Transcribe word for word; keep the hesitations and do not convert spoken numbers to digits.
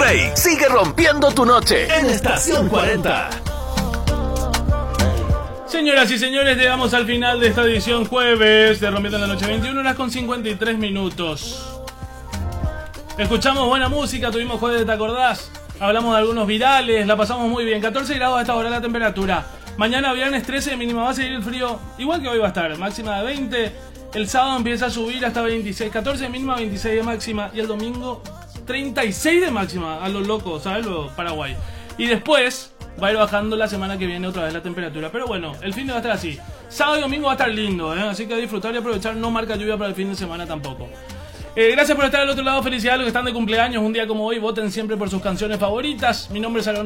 Play sigue rompiendo tu noche en Estación cuarenta. Señoras y señores, llegamos al final de esta edición jueves de Rompiendo la Noche, veintiuna horas con cincuenta y tres minutos. Escuchamos buena música, tuvimos jueves de ¿Te acordás? Hablamos de algunos virales, la pasamos muy bien. catorce grados a esta hora la temperatura. Mañana viernes trece de mínima, va a seguir el frío igual que hoy va a estar, máxima de veinte. El sábado empieza a subir hasta veintiséis, catorce de mínima, veintiséis de máxima. Y el domingo treinta y seis de máxima, a los locos, ¿sabes? Lo Paraguay. Y después va a ir bajando la semana que viene otra vez la temperatura. Pero bueno, el fin de va a estar así. Sábado y domingo va a estar lindo, ¿eh? Así que a disfrutar y aprovechar. No marca lluvia para el fin de semana tampoco. Eh, gracias por estar al otro lado. Felicidades a los que están de cumpleaños. Un día como hoy, voten siempre por sus canciones favoritas. Mi nombre es Aaron.